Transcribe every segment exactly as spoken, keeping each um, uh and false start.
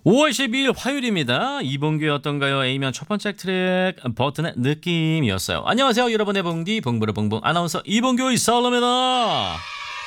오월 십이일 화요일입니다. 이봉규의 어떤가요? A면 첫 번째 트랙 버튼의 느낌이었어요. 안녕하세요. 여러분의 봉디 봉부르 봉봉 아나운서 이봉규 이사올입니다.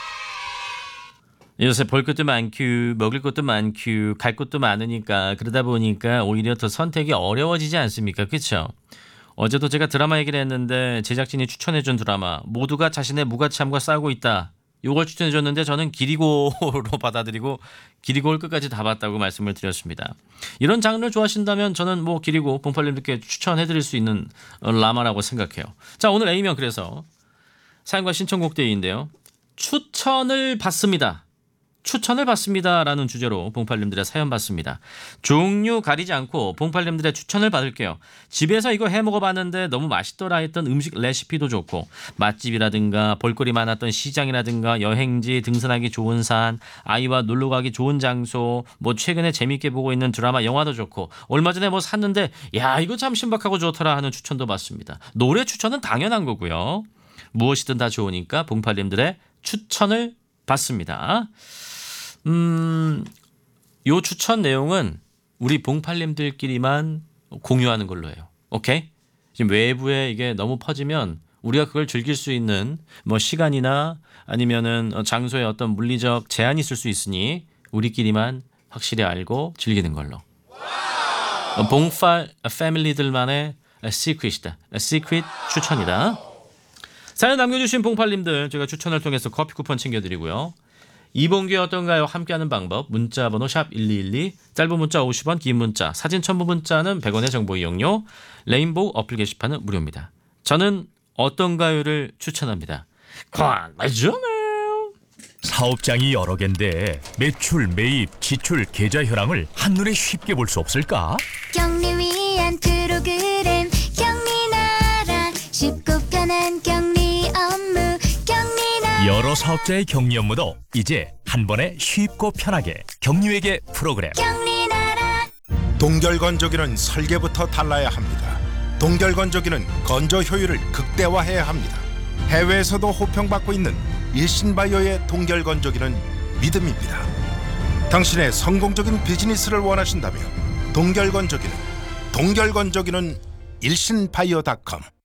요새 볼 것도 많고 먹을 것도 많고 갈 곳도 많으니까 그러다 보니까 오히려 더 선택이 어려워지지 않습니까? 그렇죠? 어제도 제가 드라마 얘기를 했는데 제작진이 추천해준 드라마 모두가 자신의 무가참과 싸우고 있다. 요걸 추천해줬는데 저는 기리고로 받아들이고 기리고를 끝까지 다 봤다고 말씀을 드렸습니다. 이런 장르를 좋아하신다면 저는 뭐 기리고 봉팔님들께 추천해드릴 수 있는 라마라고 생각해요. 자, 오늘 A면 그래서 사연과 신청곡 데이인데요. 추천을 받습니다. 추천을 받습니다 라는 주제로 봉팔님들의 사연 받습니다. 종류 가리지 않고 봉팔님들의 추천을 받을게요. 집에서 이거 해 먹어봤는데 너무 맛있더라 했던 음식 레시피도 좋고 맛집이라든가 볼거리 많았던 시장이라든가 여행지 등산하기 좋은 산 아이와 놀러가기 좋은 장소 뭐 최근에 재밌게 보고 있는 드라마 영화도 좋고 얼마 전에 뭐 샀는데 야 이거 참 신박하고 좋더라 하는 추천도 받습니다. 노래 추천은 당연한 거고요. 무엇이든 다 좋으니까 봉팔님들의 추천을 받습니다. 음, 요 추천 내용은 우리 봉팔님들끼리만 공유하는 걸로 해요. 오케이? 지금 외부에 이게 너무 퍼지면 우리가 그걸 즐길 수 있는 뭐 시간이나 아니면은 장소에 어떤 물리적 제한이 있을 수 있으니 우리끼리만 확실히 알고 즐기는 걸로. 봉팔 패밀리들만의 시크릿이다. 시크릿 추천이다. 사연 남겨주신 봉팔님들 제가 추천을 통해서 커피 쿠폰 챙겨드리고요. 이봉규의 어떤가요? 함께하는 방법 문자번호 샵 일이일이 짧은 문자 오십 원 긴 문자 사진 첨부 문자는 백 원의 정보 이용료 레인보우 어플 게시판은 무료입니다. 저는 어떤가요를 추천합니다. 광고잖아요. 사업장이 여러 개인데 매출, 매입, 지출, 계좌 현황을 한눈에 쉽게 볼 수 없을까? 경리 위한 프로그램 경리나라 쉽고 편한 경리 업무 경리나라 여러 사업자의 격리 업무도 이제 한 번에 쉽고 편하게 격리회계 프로그램. 경리나라 동결건조기는 설계부터 달라야 합니다. 동결건조기는 건조 효율을 극대화해야 합니다. 해외에서도 호평받고 있는 일신바이오의 동결건조기는 믿음입니다. 당신의 성공적인 비즈니스를 원하신다면 동결건조기는 동결건조기는 일신바이오 닷컴